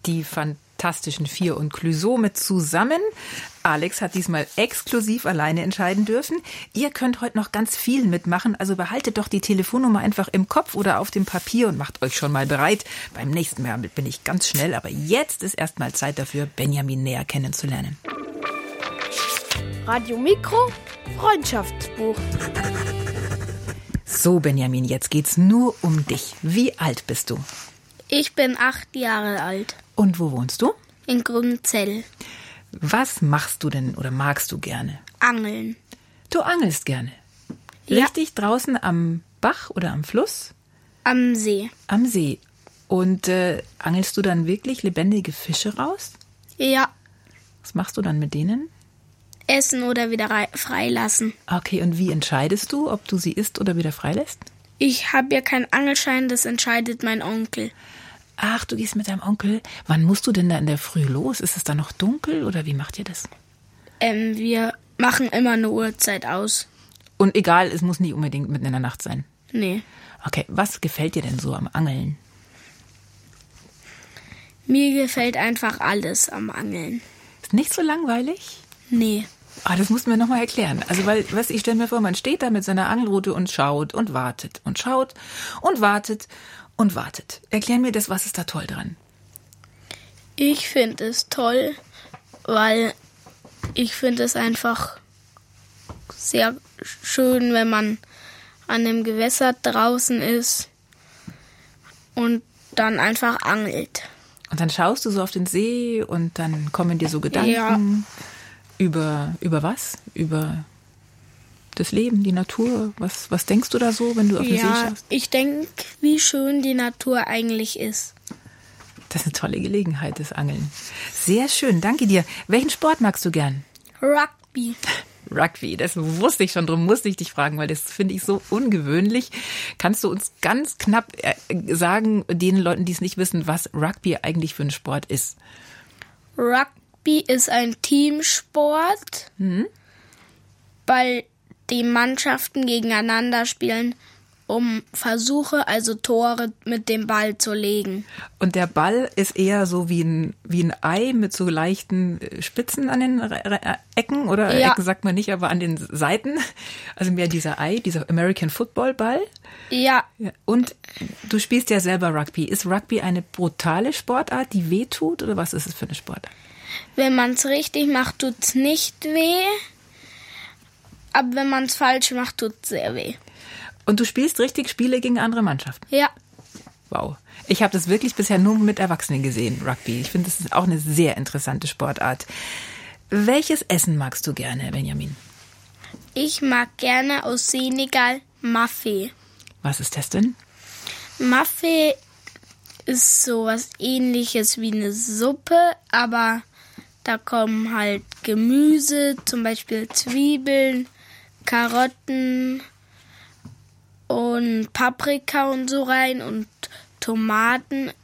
Die Fantastischen Vier und Clouseau mit zusammen. Alex hat diesmal exklusiv alleine entscheiden dürfen. Ihr könnt heute noch ganz viel mitmachen, also behaltet doch die Telefonnummer einfach im Kopf oder auf dem Papier und macht euch schon mal bereit. Beim nächsten Mal bin ich ganz schnell, aber jetzt ist erstmal Zeit dafür, Benjamin näher kennenzulernen. Radio Mikro, Freundschaftsbuch. So, Benjamin, jetzt geht's nur um dich. Wie alt bist du? Ich bin 8 Jahre alt. Und wo wohnst du? In Grünzell. Was machst du denn oder magst du gerne? Angeln. Du angelst gerne? Ja. Richtig draußen am Bach oder am Fluss? Am See. Am See. Und angelst du dann wirklich lebendige Fische raus? Ja. Was machst du dann mit denen? Essen oder wieder freilassen. Okay, und wie entscheidest du, ob du sie isst oder wieder freilässt? Ich habe ja keinen Angelschein, das entscheidet mein Onkel. Ach, du gehst mit deinem Onkel. Wann musst du denn da in der Früh los? Ist es dann noch dunkel oder wie macht ihr das? Wir machen immer eine Uhrzeit aus. Und egal, es muss nicht unbedingt mitten in der Nacht sein? Nee. Okay, was gefällt dir denn so am Angeln? Mir gefällt einfach alles am Angeln. Ist nicht so langweilig? Nee. Ah, das musst du mir nochmal erklären. Also, ich stelle mir vor, man steht da mit seiner Angelrute und schaut und wartet und schaut und wartet und wartet. Erklär mir das, was ist da toll dran? Ich finde es toll, weil ich finde es einfach sehr schön, wenn man an einem Gewässer draußen ist und dann einfach angelt. Und dann schaust du so auf den See und dann kommen dir so Gedanken. Ja. Über was? Über das Leben, die Natur? Was denkst du da so, wenn du auf den See schaust? Ich denke, wie schön die Natur eigentlich ist. Das ist eine tolle Gelegenheit, das Angeln. Sehr schön, danke dir. Welchen Sport magst du gern? Rugby. Rugby, das wusste ich schon, darum musste ich dich fragen, weil das finde ich so ungewöhnlich. Kannst du uns ganz knapp sagen, den Leuten, die es nicht wissen, was Rugby eigentlich für ein Sport ist? Rugby ist ein Teamsport, bei dem Mannschaften gegeneinander spielen, um Versuche, also Tore mit dem Ball zu legen. Und der Ball ist eher so wie ein Ei mit so leichten Spitzen an den Ecken, oder Ja. Ecken sagt man nicht, aber an den Seiten. Also mehr dieser American Football Ball. Ja, Ja. Und du spielst ja selber Rugby. Ist Rugby eine brutale Sportart, die wehtut, oder was ist es für eine Sportart? wenn man es richtig macht, tut's nicht weh. Aber wenn man es falsch macht, tut's sehr weh. Und du spielst richtig Spiele gegen andere Mannschaften? Ja, Wow. Ich habe das wirklich bisher nur mit Erwachsenen gesehen, Rugby. Ich finde, das ist auch eine sehr interessante Sportart. Welches Essen magst du gerne, Benjamin? ich mag gerne aus Senegal Mafé. Was ist das denn? Mafé ist sowas Ähnliches wie eine Suppe, aber da kommen halt Gemüse, zum Beispiel Zwiebeln, Karotten und Paprika und so rein und Tomatenmark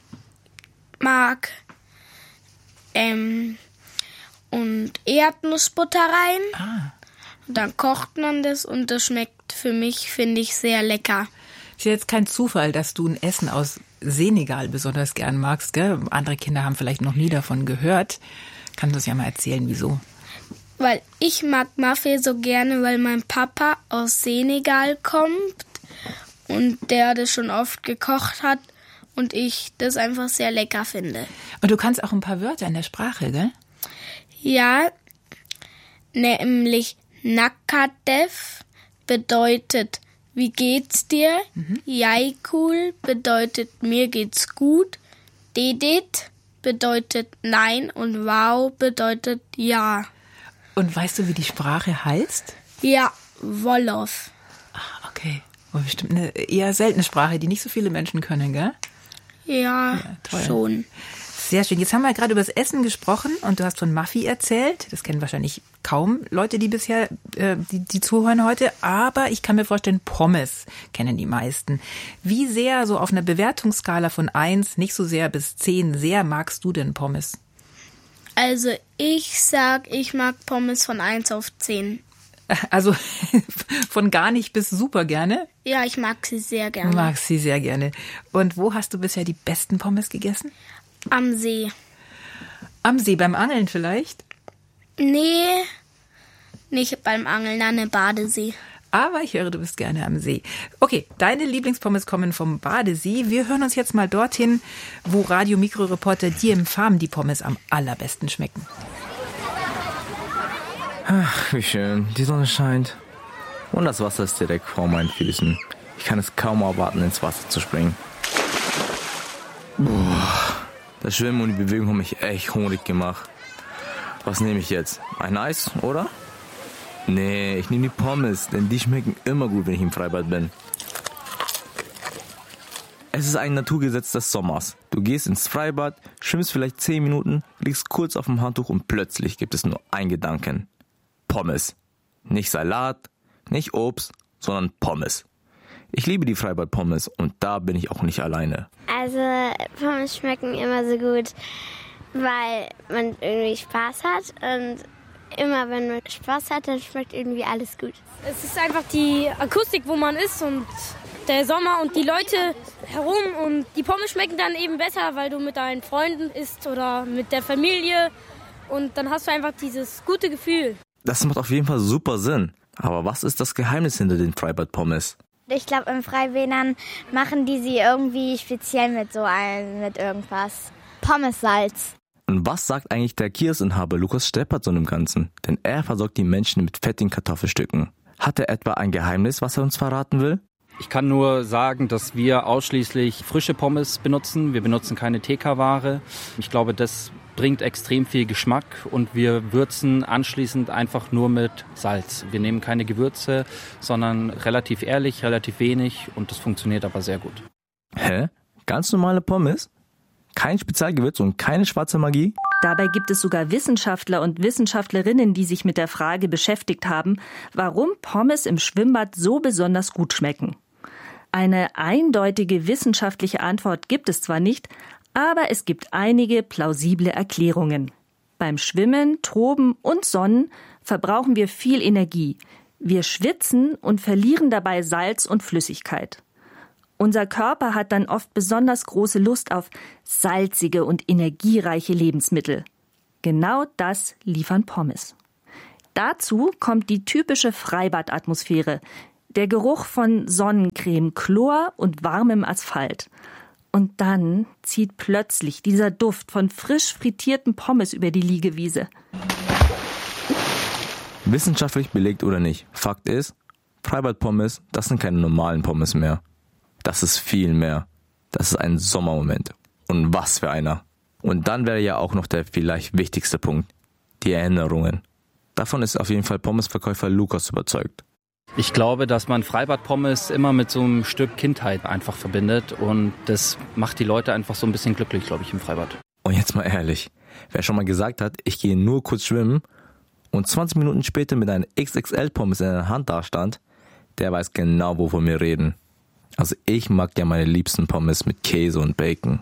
und Erdnussbutter rein. Ah. Und dann kocht man das und das schmeckt für mich, finde ich, sehr lecker. Ist ja jetzt kein Zufall, dass du ein Essen aus Senegal besonders gern magst, gell? Andere Kinder haben vielleicht noch nie davon gehört. Kannst du uns ja mal erzählen, wieso? Weil ich mag Mafé so gerne, weil mein Papa aus Senegal kommt und der das schon oft gekocht hat und ich das einfach sehr lecker finde. Und du kannst auch ein paar Wörter in der Sprache, gell? Ja, nämlich Nakadef bedeutet wie geht's dir? Jai cool bedeutet mir geht's gut. Dedit bedeutet nein und wow bedeutet ja. Und weißt du, wie die Sprache heißt? Ja, Wolof. Ah, okay. Oh, bestimmt eine eher seltene Sprache, die nicht so viele Menschen können, gell? Ja, toll. schon. Sehr schön. Jetzt haben wir gerade über das Essen gesprochen und du hast von Maffi erzählt. Das kennen wahrscheinlich kaum Leute, die bisher, die zuhören heute. Aber ich kann mir vorstellen, Pommes kennen die meisten. Wie sehr, so auf einer Bewertungsskala von 1, nicht so sehr bis 10, sehr magst du denn Pommes? Also ich sag, ich mag Pommes von 1 auf 10. Also von gar nicht bis super gerne? Ja, ich mag sie sehr gerne. Magst sie sehr gerne. Und wo hast du bisher die besten Pommes gegessen? Am See. Am See beim Angeln vielleicht? Nee, nicht beim Angeln, an einem Badesee. Aber ich höre, du bist gerne am See. Okay, deine Lieblingspommes kommen vom Badesee. Wir hören uns jetzt mal dorthin, wo Radio-Mikro-Reporter Diem Pham die Pommes am allerbesten schmecken. Ach, wie schön. Die Sonne scheint. Und das Wasser ist direkt vor meinen Füßen. Ich kann es kaum erwarten, ins Wasser zu springen. Das Schwimmen und die Bewegung haben mich echt hungrig gemacht. Was nehme ich jetzt? Ein Eis, oder? Nee, ich nehme die Pommes, denn die schmecken immer gut, wenn ich im Freibad bin. Es ist ein Naturgesetz des Sommers. Du gehst ins Freibad, schwimmst vielleicht 10 Minuten, liegst kurz auf dem Handtuch und plötzlich gibt es nur einen Gedanken. Pommes. Nicht Salat, nicht Obst, sondern Pommes. Ich liebe die Freibad-Pommes und da bin ich auch nicht alleine. Also Pommes schmecken immer so gut, weil man irgendwie Spaß hat und immer wenn man Spaß hat, dann schmeckt irgendwie alles gut. Es ist einfach die Akustik, wo man ist und der Sommer und die Leute herum und die Pommes schmecken dann eben besser, weil du mit deinen Freunden isst oder mit der Familie und dann hast du einfach dieses gute Gefühl. Das macht auf jeden Fall super Sinn. Aber was ist das Geheimnis hinter den Freibad-Pommes? Ich glaube, im Freibädern machen die sie irgendwie speziell mit irgendwas. Pommessalz. Und was sagt eigentlich der Kioskinhaber Lukas Steppert zu dem Ganzen? Denn er versorgt die Menschen mit fettigen Kartoffelstücken. Hat er etwa ein Geheimnis, was er uns verraten will? Ich kann nur sagen, dass wir ausschließlich frische Pommes benutzen. Wir benutzen keine TK-Ware. Ich glaube, das bringt extrem viel Geschmack und wir würzen anschließend einfach nur mit Salz. Wir nehmen keine Gewürze, sondern relativ ehrlich, relativ wenig und das funktioniert aber sehr gut. Hä? Ganz normale Pommes? Kein Spezialgewürz und keine schwarze Magie? Dabei gibt es sogar Wissenschaftler und Wissenschaftlerinnen, die sich mit der Frage beschäftigt haben, warum Pommes im Schwimmbad so besonders gut schmecken. Eine eindeutige wissenschaftliche Antwort gibt es zwar nicht, aber es gibt einige plausible Erklärungen. Beim Schwimmen, Toben und Sonnen verbrauchen wir viel Energie. Wir schwitzen und verlieren dabei Salz und Flüssigkeit. Unser Körper hat dann oft besonders große Lust auf salzige und energiereiche Lebensmittel. Genau das liefern Pommes. Dazu kommt die typische Freibadatmosphäre, der Geruch von Sonnencreme, Chlor und warmem Asphalt. Und dann zieht plötzlich dieser Duft von frisch frittierten Pommes über die Liegewiese. Wissenschaftlich belegt oder nicht, Fakt ist, Freibad-Pommes, das sind keine normalen Pommes mehr. Das ist viel mehr. Das ist ein Sommermoment. Und was für einer. Und dann wäre ja auch noch der vielleicht wichtigste Punkt. Die Erinnerungen. Davon ist auf jeden Fall Pommesverkäufer Lukas überzeugt. Ich glaube, dass man Freibad-Pommes immer mit so einem Stück Kindheit einfach verbindet und das macht die Leute einfach so ein bisschen glücklich, glaube ich, im Freibad. Und jetzt mal ehrlich, wer schon mal gesagt hat, ich gehe nur kurz schwimmen und 20 Minuten später mit einer XXL-Pommes in der Hand dastand, der weiß genau, wovon wir reden. Also ich mag ja meine liebsten Pommes mit Käse und Bacon.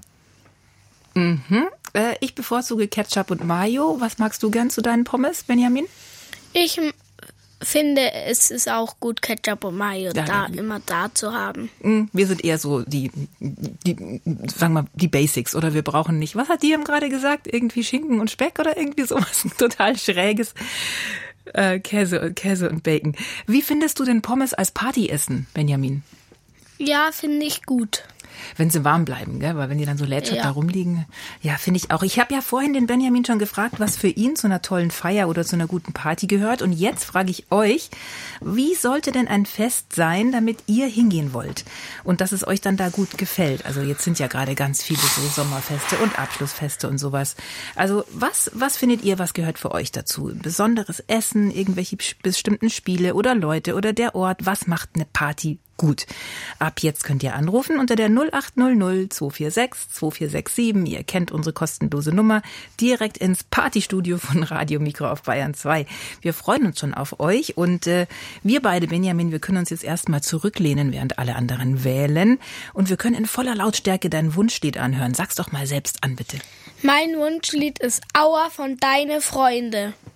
Ich bevorzuge Ketchup und Mayo. Was magst du gern zu deinen Pommes, Benjamin? Ich finde, es ist auch gut, Ketchup und Mayo immer da zu haben. Wir sind eher so die sagen wir mal, die Basics. Oder wir brauchen nicht, was hat Diem gerade gesagt? Irgendwie Schinken und Speck oder irgendwie sowas total Schräges. Käse und Bacon. Wie findest du denn Pommes als Partyessen, Benjamin? Ja, finde ich gut. Wenn sie warm bleiben, gell? Weil wenn die dann so lätschert da rumliegen. Ja, finde ich auch. Ich habe ja vorhin den Benjamin schon gefragt, was für ihn zu einer tollen Feier oder zu einer guten Party gehört. Und jetzt frage ich euch, wie sollte denn ein Fest sein, damit ihr hingehen wollt? Und dass es euch dann da gut gefällt. Also jetzt sind ja gerade ganz viele so Sommerfeste und Abschlussfeste und sowas. Also was findet ihr, was gehört für euch dazu? Besonderes Essen, irgendwelche bestimmten Spiele oder Leute oder der Ort? Was macht eine Party gut? Ab jetzt könnt ihr anrufen unter der 0800 246 2467. Ihr kennt unsere kostenlose Nummer. Direkt ins Partystudio von Radio Mikro auf Bayern 2. Wir freuen uns schon auf euch und wir beide, Benjamin, wir können uns jetzt erstmal zurücklehnen, während alle anderen wählen. Und wir können in voller Lautstärke dein Wunschlied anhören. Sag's doch mal selbst an, bitte. Mein Wunschlied ist Aua von Deine Freunde.